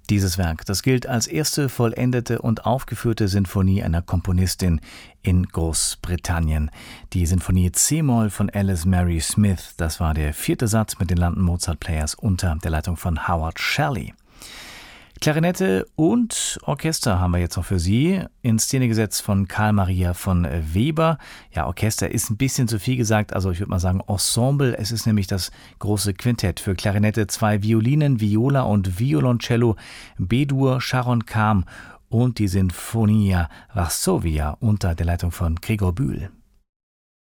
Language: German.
Dieses Werk, das gilt als erste vollendete und aufgeführte Sinfonie einer Komponistin in Großbritannien. Die Sinfonie C-Moll von Alice Mary Smith, das war der 4. Satz mit den London Mozart Players unter der Leitung von Howard Shelley. Klarinette und Orchester haben wir jetzt noch für Sie, in Szene gesetzt von Carl Maria von Weber. Ja, Orchester ist ein bisschen zu viel gesagt, also ich würde mal sagen Ensemble. Es ist nämlich das große Quintett für Klarinette, 2 Violinen, Viola und Violoncello, B-Dur, Sharon Kam und die Sinfonia Varsovia unter der Leitung von Gregor Bühl.